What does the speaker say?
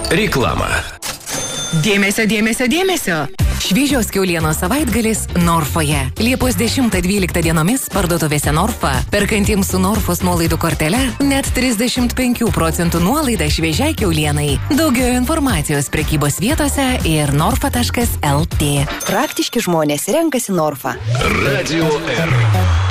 Reklama. Dėmesio, dėmesio, dėmesio. Šviežios kiaulienos savaitgalis Norfoje. Liepos 10-12 dienomis parduotuvėse Norfa, perkantiems su Norfos nuolaidų kortele, net 35% nuolaida šviežiai kiaulienai. Daugiau informacijos prekybos vietose ir norfa.lt. Praktiški žmonės renkasi Norfa. Radio R.